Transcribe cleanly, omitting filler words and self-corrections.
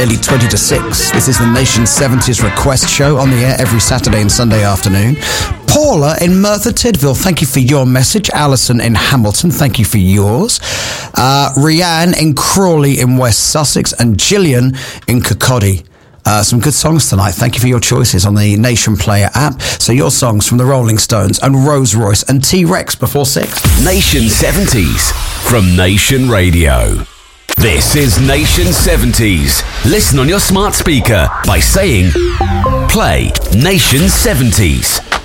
Nearly 20 to 6. This is the Nation 70s Request Show on the air every Saturday and Sunday afternoon. Paula in Merthyr Tydfil, thank you for your message. Alison in Hamilton, thank you for yours. Rianne in Crawley in West Sussex, and Gillian in Kirkcaldy. Some good songs tonight. Thank you for your choices on the Nation Player app. So your songs from the Rolling Stones and Rose Royce and T-Rex before 6. Nation 70s from Nation Radio. This is Nation 70s. Listen on your smart speaker by saying, play Nation 70s.